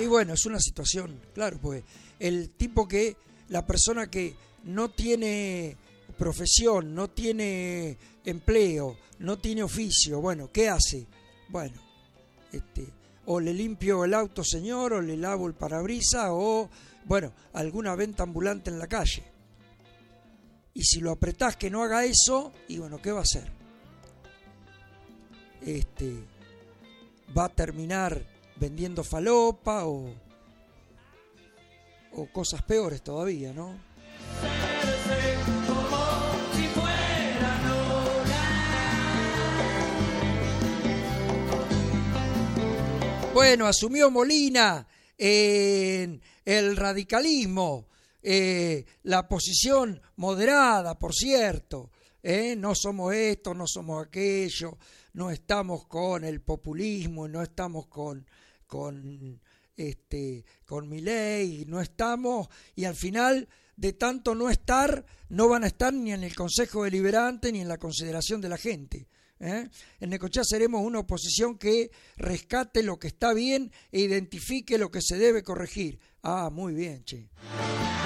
Y bueno, es una situación, claro, pues la persona que no tiene profesión, no tiene empleo, no tiene oficio, bueno, ¿qué hace? Bueno, o le limpio el auto, señor, o le lavo el parabrisas, o, bueno, alguna venta ambulante en la calle. Y si lo apretás que no haga eso, y bueno, ¿qué va a hacer? Va a terminar vendiendo falopa o cosas peores todavía, ¿no? Bueno, asumió Molina en el radicalismo, la posición moderada, por cierto, no somos esto, no somos aquello, no estamos con el populismo, no estamos con Milei, no estamos, y al final de tanto no estar, no van a estar ni en el Consejo Deliberante ni en la consideración de la gente. En Necochea seremos una oposición que rescate lo que está bien e identifique lo que se debe corregir. Ah, muy bien, che.